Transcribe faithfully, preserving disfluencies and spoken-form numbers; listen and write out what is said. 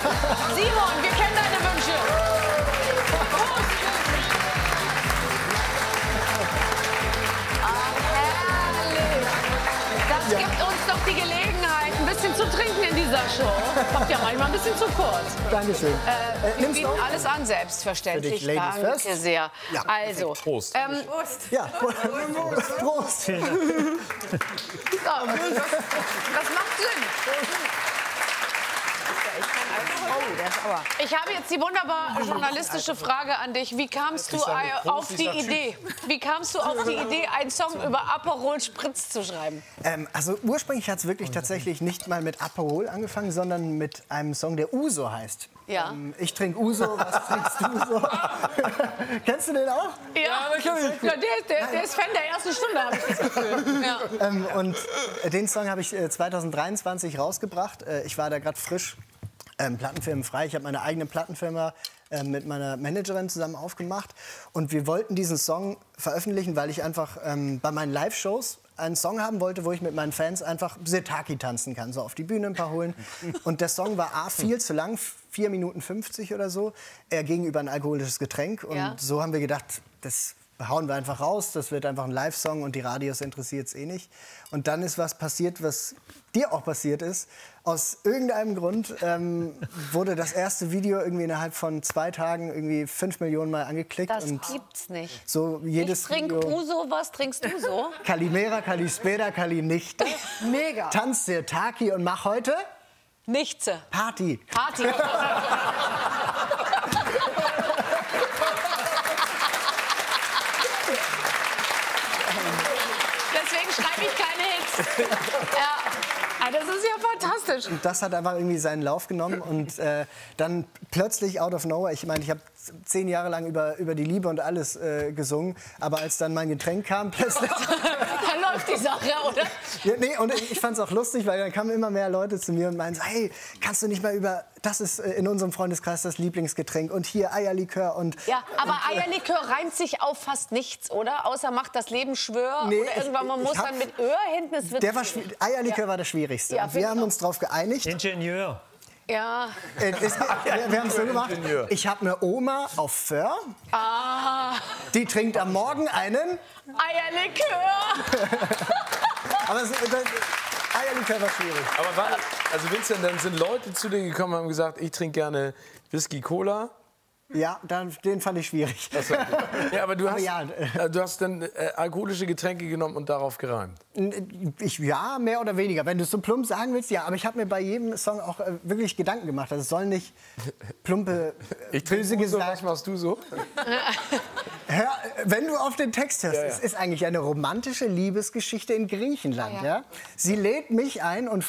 Simon, wir kennen deine Wünsche. Prost. Ah, herrlich. Das Ja. gibt uns doch die Gelegenheit, ein bisschen zu trinken in dieser Show. Kommt ja manchmal ein bisschen zu kurz. Dankeschön. Äh, Äh, wir nimmst bieten du? alles an, selbstverständlich. Für dich, Ladies Danke first. sehr. Ja, Also, Prost. ähm, Ja, Prost. Prost. so, was, was macht Sinn? Oh, der ist aber. Ich habe jetzt die wunderbar journalistische Frage an dich. Wie kamst du äh, auf die Idee? Wie kamst du auf die Idee, einen Song über Aperol Spritz zu schreiben? Ähm, also ursprünglich hat es wirklich tatsächlich nicht mal mit Aperol angefangen, sondern mit einem Song, der Uso heißt. Ja. Ähm, ich trinke Uso, was trinkst du so? Kennst du den auch? Ja, natürlich. Ja, der, der, der ist Fan der ersten Stunde, habe ich das Gefühl. Ja. Ähm, und äh, den Song habe ich äh, zwanzig dreiundzwanzig rausgebracht. Äh, ich war da gerade frisch ähm, plattenfirmenfrei. Ich habe meine eigene Plattenfirma äh, mit meiner Managerin zusammen aufgemacht. Und wir wollten diesen Song veröffentlichen, weil ich einfach ähm, bei meinen Live-Shows einen Song haben wollte, wo ich mit meinen Fans einfach Setaki tanzen kann, so auf die Bühne ein paar holen. Und der Song war A, viel zu lang, vier Minuten fünfzig oder so, er gegenüber ein alkoholisches Getränk. Und Ja. so haben wir gedacht, das hauen wir einfach raus, das wird einfach ein Live-Song und die Radios interessiert es eh nicht. Und dann ist was passiert, was dir auch passiert ist. Aus irgendeinem Grund ähm, wurde das erste Video irgendwie innerhalb von zwei Tagen irgendwie fünf Millionen Mal angeklickt. Das und gibt's nicht. so jedes Ich trinke Video. Uso, was trinkst du so? Kalimera, Kalispera, Kalinichte. Mega. Tanz der Taki und mach heute Nichts. Party. Party. Deswegen schreibe ich keine Hits. Ja. Ah, das ist ja fantastisch. Und das hat einfach irgendwie seinen Lauf genommen und äh, dann plötzlich out of nowhere, ich meine, ich habe zehn Jahre lang über, über die Liebe und alles äh, gesungen, aber als dann mein Getränk kam, plötzlich... Da läuft die Sache, oder? Ja, nee, und ich fand es auch lustig, weil dann kamen immer mehr Leute zu mir und meinten, so, hey, kannst du nicht mal über, das ist äh, in unserem Freundeskreis das Lieblingsgetränk und hier Eierlikör und... Ja, aber und, äh, Eierlikör reimt sich auf fast nichts, oder? Außer macht das Leben schwör. Nee, oder irgendwann, man ich- muss ich hab- dann mit Öhr hinten. Es wird Der war schwi- Eierlikör Ja. war das Schwierigste. Ja, Und find wir haben ich uns darauf geeinigt. Ingenieur. Ja. Äh, es, wir wir haben es so gemacht. Ich habe eine Oma auf Föhr, Ah, die trinkt am Morgen einen. Eierlikör. Aber es, das, Eierlikör war schwierig. Aber war, also Vincent, dann sind Leute zu dir gekommen und haben gesagt, ich trinke gerne Whisky Cola. Ja, dann, den fand ich schwierig. Ja, aber du Aber hast, ja, äh, du hast dann äh, alkoholische Getränke genommen und darauf gereimt. Ich, ja, mehr oder weniger. Wenn du es so plump sagen willst, ja. Aber ich habe mir bei jedem Song auch äh, wirklich Gedanken gemacht. Also es soll nicht plumpe, äh, Ich trinke böse Uso, was gesagt. machst du so? Hör, wenn du auf den Text hörst, Ja, ja. es ist eigentlich eine romantische Liebesgeschichte in Griechenland. Ah, ja. Ja. Sie lädt mich ein und